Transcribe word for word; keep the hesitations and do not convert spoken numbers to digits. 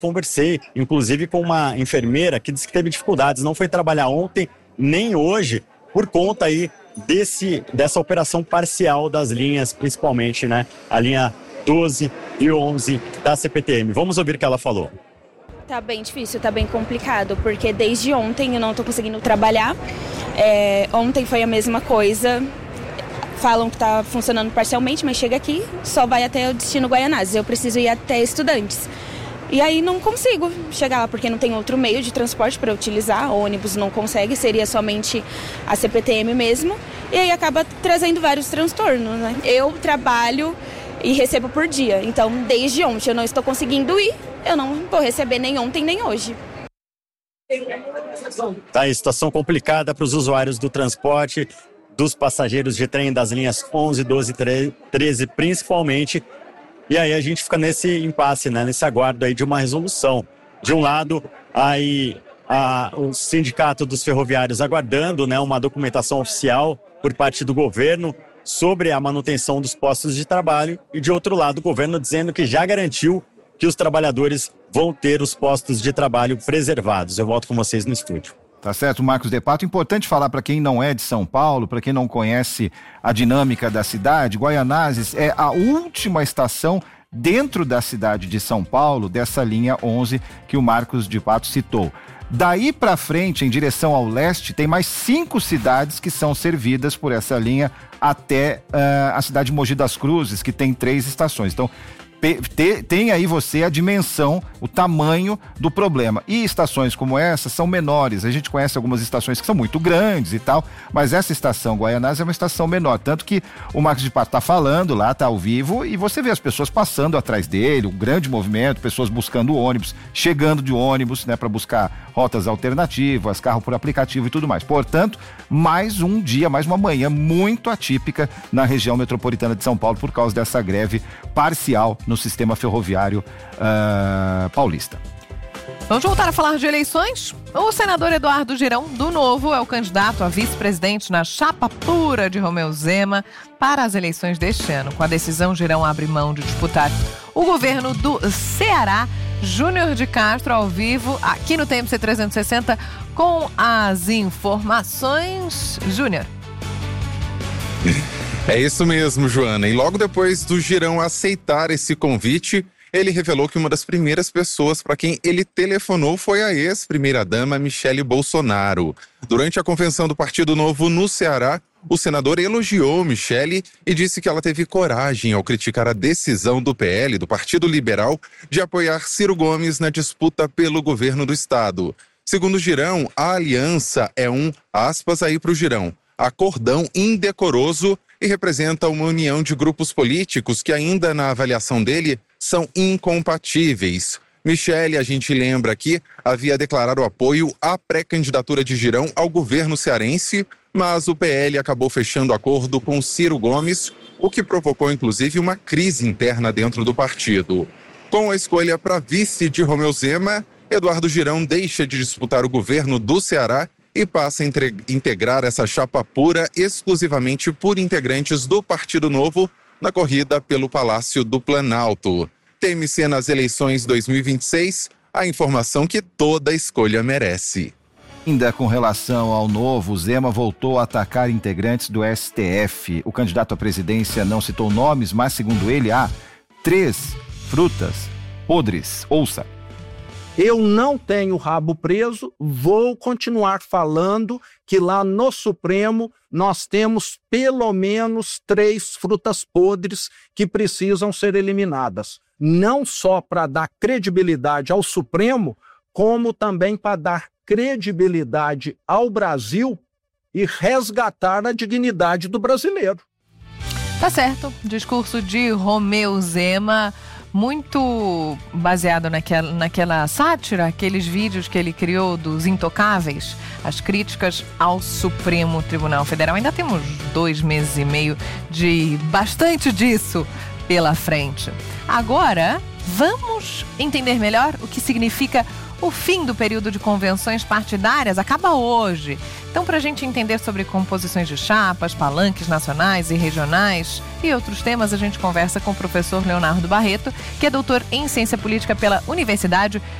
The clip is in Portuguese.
conversei, inclusive, com uma enfermeira que disse que teve dificuldades, não foi trabalhar ontem nem hoje, por conta aí desse, dessa operação parcial das linhas, principalmente, né, a linha doze e onze da C P T M. Vamos ouvir o que ela falou. Tá bem difícil, tá bem complicado, porque desde ontem eu não tô conseguindo trabalhar. É, ontem foi a mesma coisa. Falam que tá funcionando parcialmente, mas chega aqui, só vai até o destino Guaianazes. Eu preciso ir até Estudantes. E aí não consigo chegar lá, porque não tem outro meio de transporte para utilizar. O ônibus não consegue, seria somente a C P T M mesmo. E aí acaba trazendo vários transtornos, né? Eu trabalho e recebo por dia. Então, desde ontem eu não estou conseguindo ir. Eu não vou receber nem ontem, nem hoje. Tá aí, situação complicada para os usuários do transporte, dos passageiros de trem das linhas onze, doze e treze, principalmente. E aí a gente fica nesse impasse, né? Nesse aguardo aí de uma resolução. De um lado, aí a, o sindicato dos ferroviários aguardando, né, uma documentação oficial por parte do governo sobre a manutenção dos postos de trabalho. E de outro lado, o governo dizendo que já garantiu que os trabalhadores vão ter os postos de trabalho preservados. Eu volto com vocês no estúdio. Tá certo, Marcos De Pato. Importante falar para quem não é de São Paulo, para quem não conhece a dinâmica da cidade, Guaianazes é a última estação dentro da cidade de São Paulo, dessa linha onze que o Marcos De Pato citou. Daí para frente, em direção ao leste, tem mais cinco cidades que são servidas por essa linha até uh, a cidade de Mogi das Cruzes, que tem três estações. Então, tem aí você a dimensão, o tamanho do problema. E estações como essa são menores. A gente conhece algumas estações que são muito grandes e tal, mas essa estação Guaianazes é uma estação menor. Tanto que o Marcos De Pato está falando lá, está ao vivo, e você vê as pessoas passando atrás dele, um grande movimento, pessoas buscando ônibus, chegando de ônibus, né, para buscar rotas alternativas, carro por aplicativo e tudo mais. Portanto, mais um dia, mais uma manhã muito atípica na região metropolitana de São Paulo por causa dessa greve parcial no sistema ferroviário uh, paulista. Vamos voltar a falar de eleições? O senador Eduardo Girão, do Novo, é o candidato a vice-presidente na chapa pura de Romeu Zema para as eleições deste ano. Com a decisão, Girão abre mão de disputar o governo do Ceará. Júnior de Castro, ao vivo, aqui no T M C trezentos e sessenta, com as informações. Júnior. É isso mesmo, Joana. E logo depois do Girão aceitar esse convite, ele revelou que uma das primeiras pessoas para quem ele telefonou foi a ex-primeira-dama Michele Bolsonaro. Durante a convenção do Partido Novo no Ceará, o senador elogiou Michele e disse que ela teve coragem ao criticar a decisão do P L, do Partido Liberal, de apoiar Ciro Gomes na disputa pelo governo do estado. Segundo Girão, a aliança é um, aspas aí para o Girão, acordão indecoroso e representa uma união de grupos políticos que ainda na avaliação dele são incompatíveis. Michele, a gente lembra aqui, havia declarado apoio à pré-candidatura de Girão ao governo cearense, mas o P L acabou fechando acordo com Ciro Gomes, o que provocou inclusive uma crise interna dentro do partido. Com a escolha para vice de Romeu Zema, Eduardo Girão deixa de disputar o governo do Ceará e passa a entre... integrar essa chapa pura exclusivamente por integrantes do Partido Novo na corrida pelo Palácio do Planalto. T M C nas eleições dois mil e vinte e seis, a informação que toda escolha merece. Ainda com relação ao Novo, Zema voltou a atacar integrantes do S T F. O candidato à presidência não citou nomes, mas segundo ele há três frutas podres. Ouça. Eu não tenho rabo preso, vou continuar falando que lá no Supremo nós temos pelo menos três frutas podres que precisam ser eliminadas. Não só para dar credibilidade ao Supremo, como também para dar credibilidade ao Brasil e resgatar a dignidade do brasileiro. Tá certo. Discurso de Romeu Zema, muito baseado naquela, naquela sátira, aqueles vídeos que ele criou dos intocáveis, as críticas ao Supremo Tribunal Federal. Ainda temos dois meses e meio de bastante disso pela frente. Agora, vamos entender melhor o que significa O fim do período de convenções partidárias acaba hoje. Então, para a gente entender sobre composições de chapas, palanques nacionais e regionais e outros temas, a gente conversa com o professor Leonardo Barreto, que é doutor em Ciência Política pela Universidade